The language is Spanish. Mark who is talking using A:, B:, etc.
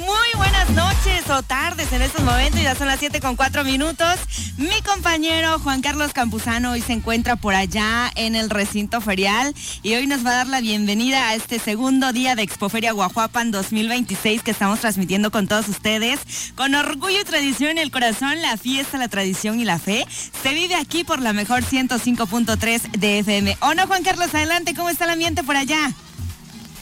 A: Muy buenas noches o tardes en estos momentos, ya son las 7:04. Mi compañero Juan Carlos Campuzano hoy se encuentra por allá en el recinto ferial y hoy nos va a dar la bienvenida a este segundo día de Expoferia Guajuapan 2026 que estamos transmitiendo con todos ustedes. Con orgullo y tradición en el corazón, la fiesta, la tradición y la fe se vive aquí por la mejor 105.3 de FM. ¿O no, Juan Carlos? Adelante, ¿cómo está el ambiente por allá?